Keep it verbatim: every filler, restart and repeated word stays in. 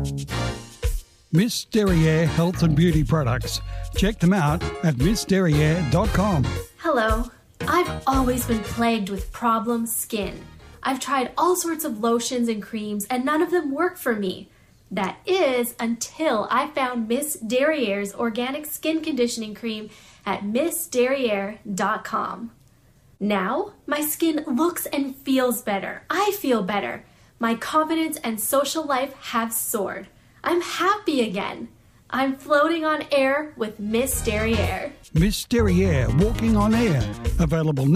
Miss Derriere Health and Beauty Products. Check them out at miss derriere dot com. Hello. I've always been plagued with problem skin. I've tried all sorts of lotions and creams and none of them work for me. That is until I found Miss Derriere's organic skin conditioning cream at miss derriere dot com. Now, my skin looks and feels better. I feel better. My confidence and social life have soared. I'm happy again. I'm floating on air with Miss Derriere. Miss Derriere Walking on Air. Available